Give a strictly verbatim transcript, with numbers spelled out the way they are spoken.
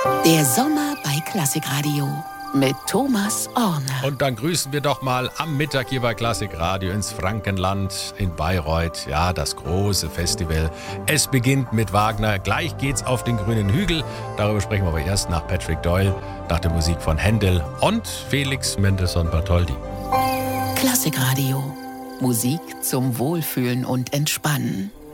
Der Sommer bei Klassikradio mit Thomas Orner. Und dann grüßen wir doch mal am Mittag hier bei Klassikradio ins Frankenland in Bayreuth. Ja, das große Festival. Es beginnt mit Wagner. Gleich geht's auf den grünen Hügel. Darüber sprechen wir aber erst nach Patrick Doyle, nach der Musik von Händel und Felix Mendelssohn Bartholdy. Klassikradio. Musik zum Wohlfühlen und Entspannen.